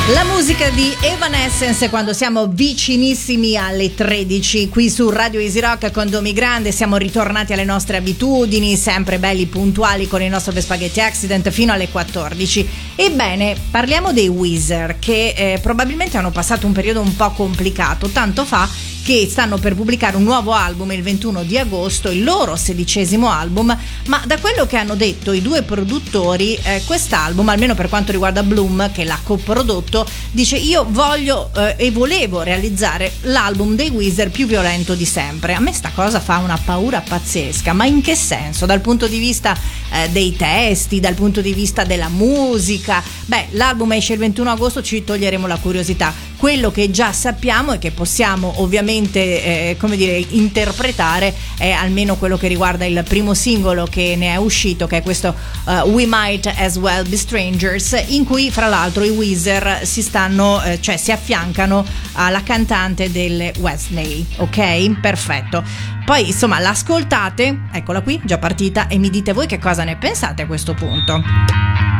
La musica di Evanescence quando siamo vicinissimi alle 13 qui su Radio Easy Rock con Domi Grande. Siamo ritornati alle nostre abitudini, sempre belli puntuali con il nostro The Spaghetti Accident fino alle 14. Ebbene, parliamo dei Weezer che probabilmente hanno passato un periodo un po' complicato, tanto fa che stanno per pubblicare un nuovo album il 21 di agosto, il loro 16° album, ma da quello che hanno detto i due produttori, quest'album, almeno per quanto riguarda Bloom che l'ha coprodotto, dice: io voglio e volevo realizzare l'album dei Weezer più violento di sempre. A me sta cosa fa una paura pazzesca, ma in che senso? Dal punto di vista dei testi, dal punto di vista della musica? Beh, l'album esce il 21 agosto, ci toglieremo la curiosità. Quello che già sappiamo e che possiamo ovviamente interpretare è almeno quello che riguarda il primo singolo che ne è uscito, che è questo We Might As Well Be Strangers, in cui fra l'altro i Weezer si affiancano alla cantante delle Wesley. Ok? Perfetto. Poi insomma l'ascoltate, eccola qui, già partita, e mi dite voi che cosa ne pensate a questo punto.